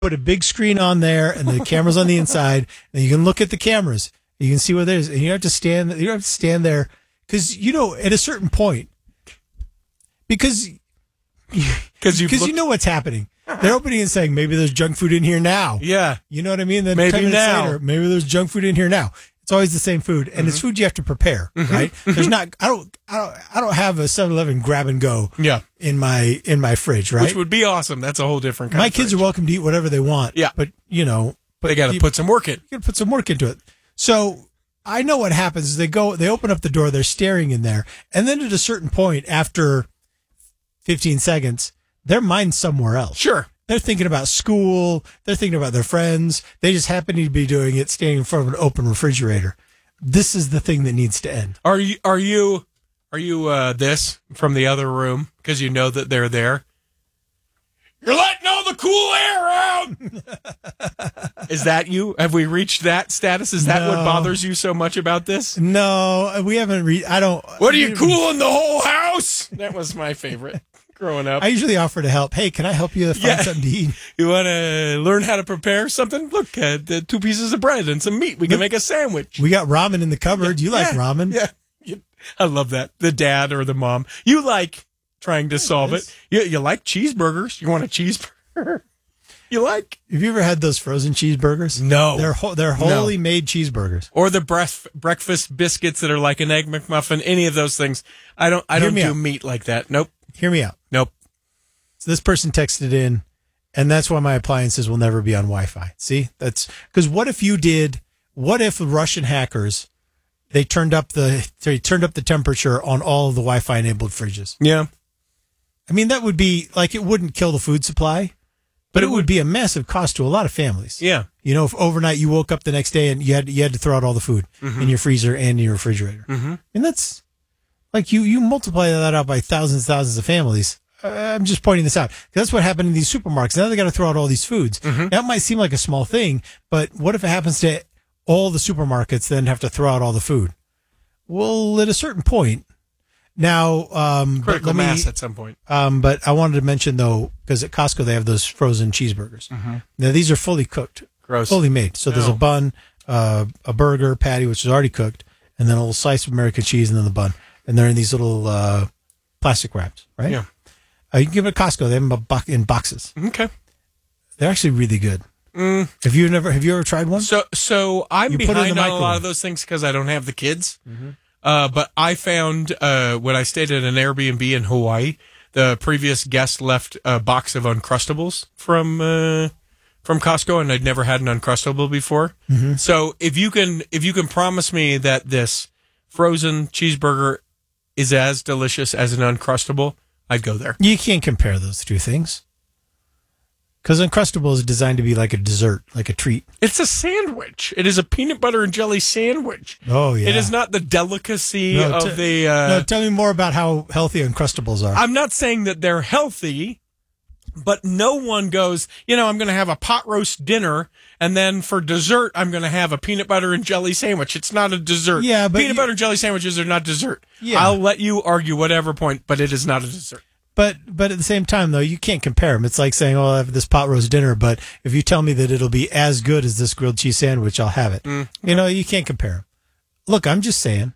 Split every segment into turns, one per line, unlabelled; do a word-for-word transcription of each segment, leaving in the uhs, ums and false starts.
put a big screen on there, and the camera's on the inside, and you can look at the cameras. You can see what there is, and you don't have to stand. You don't have to stand there because you know at a certain point, because
because you
because you know what's happening. They're opening and saying maybe there's junk food in here now.
Yeah,
you know what I mean. Then
maybe
ten minutes
now,
later, maybe there's junk food in here now. It's always the same food, and mm-hmm. it's food you have to prepare, mm-hmm. right? Mm-hmm. There's not. I don't. I don't. I don't have a seven eleven grab and go.
Yeah.
in my in my fridge, right?
Which would be awesome. That's a whole different. kind
My
of
kids
fridge.
are welcome to eat whatever they want.
Yeah,
but you know, but
they got to put some work in.
You got to put some work into it. So I know what happens is they go, they open up the door, they're staring in there, and then at a certain point, after fifteen seconds, their mind's somewhere else.
Sure.
They're thinking about school. They're thinking about their friends. They just happen to be doing it standing in front of an open refrigerator. This is the thing that needs to end.
Are you, are you, are you, uh, this from the other room? Because you know that they're there. You're letting all the cool air out. Is that you? Have we reached that status? Is that
No.
what bothers you so much about this?
No, we haven't read. I don't.
What are you cooling the whole house? That was my favorite growing up.
I usually offer to help. Hey, can I help you find
Yeah.
something to eat?
You want to learn how to prepare something? Look, uh, the two pieces of bread and some meat. We can make a sandwich.
We got ramen in the cupboard. You like
Yeah.
ramen?
Yeah. You- I love that. The dad or the mom. You like trying to solve it. You, you like cheeseburgers. You want a cheeseburger? You like?
Have you ever had those frozen cheeseburgers?
No.
They're ho- they're wholly
No.
made cheeseburgers.
Or the breath, breakfast biscuits that are like an egg McMuffin. Any of those things. I don't. I
Hear
don't
me
do
out.
meat like that. Nope.
Hear me out.
Nope.
So this person texted in, and that's why my appliances will never be on Wi-Fi. See, that's because what if you did? What if Russian hackers they turned up the they turned up the temperature on all of the Wi-Fi enabled fridges?
Yeah.
I mean, that would be like it wouldn't kill the food supply, but it would be a massive cost to a lot of families.
Yeah.
You know, if overnight you woke up the next day and you had you had to throw out all the food
Mhm.
in your freezer and in your refrigerator,
Mhm.
and that's like you you multiply that out by thousands and thousands of families. Uh, I'm just pointing this out. That's what happened in these supermarkets. Now they got to throw out all these foods.
Mhm.
That might seem like a small thing, but what if it happens to all the supermarkets then have to throw out all the food? Well, at a certain point. Now, um, but
Critical
let me-
mass at some point.
Um, but I wanted to mention though, because at Costco they have those frozen cheeseburgers.
Mhm.
Now these are fully cooked,
Gross.
fully made. So there's
No.
a bun, uh, a burger patty which is already cooked, and then a little slice of American cheese, and then the bun. And they're in these little uh, plastic wraps, right?
Yeah.
Uh, you can give it a Costco. They have them a bo- in boxes.
Okay.
They're actually really good.
Mm.
Have you never? Have you ever tried one?
So, so I'm
You put it in
behind
the
on a lot
microwave.
of those things because I don't have the kids. Uh, but I found uh, when I stayed at an Airbnb in Hawaii, the previous guest left a box of Uncrustables from uh, from Costco, and I'd never had an Uncrustable before.
Mhm.
So if you can if you can promise me that this frozen cheeseburger is as delicious as an Uncrustable, I'd go there.
You can't compare those two things. Because Uncrustable is designed to be like a dessert, like a treat.
It's a sandwich. It is a peanut butter and jelly sandwich.
Oh, yeah.
It is not the delicacy
No,
of
t-
the... Uh,
no, tell me more about how healthy Uncrustables are.
I'm not saying that they're healthy, but no one goes, you know, I'm going to have a pot roast dinner, and then for dessert, I'm going to have a peanut butter and jelly sandwich. It's not a dessert.
Yeah, but
Peanut
you-
butter and jelly sandwiches are not dessert.
Yeah.
I'll let you argue whatever point, but it is not a dessert.
But but at the same time, though, you can't compare them. It's like saying, oh, I'll have this pot roast dinner, but if you tell me that it'll be as good as this grilled cheese sandwich, I'll have it.
Mm.
You know, you can't compare them. Look, I'm just saying.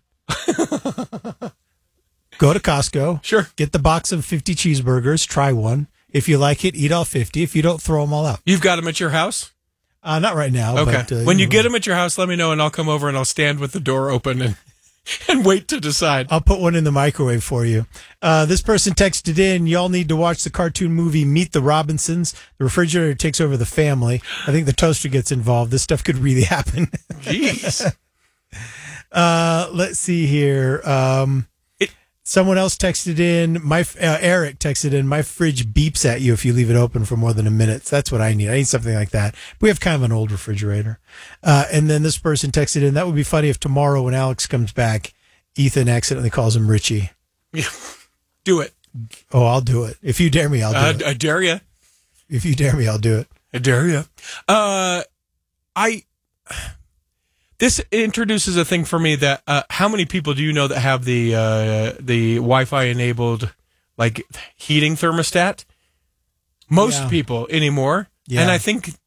Go to Costco.
Sure.
Get the box of fifty cheeseburgers. Try one. If you like it, eat all fifty. If you don't, throw them all out.
You've got them at your house?
Uh, not right now.
Okay.
But, uh,
when you
know,
get them at your house, let me know, and I'll come over and I'll stand with the door open and, and wait to decide.
I'll put one in the microwave for you. Uh, this person texted in, y'all need to watch the cartoon movie Meet the Robinsons. The refrigerator takes over the family. I think the toaster gets involved. This stuff could really happen.
Jeez.
uh, let's see here. Um,
It-
someone else texted in, my uh, Eric texted in, my fridge beeps at you if you leave it open for more than a minute. That's what I need. I need something like that. We have kind of an old refrigerator. Uh, and then this person texted in, that would be funny if tomorrow when Alex comes back, Ethan accidentally calls him Richie.
Do it.
Oh, I'll do it. If you dare me, I'll do
Uh,
it.
I dare you.
If you dare me, I'll do it.
I dare you. Uh, I. This introduces a thing for me that uh, how many people do you know that have the uh, the Wi-Fi enabled like heating thermostat? Most
Yeah.
people anymore.
Yeah.
And I think